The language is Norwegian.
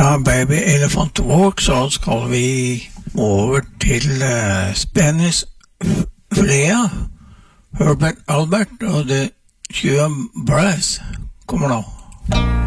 Fra Baby Elephant Walk så skal vi over til Spanish Freya, Herbert Albert og The Cuban Brass kommer nå.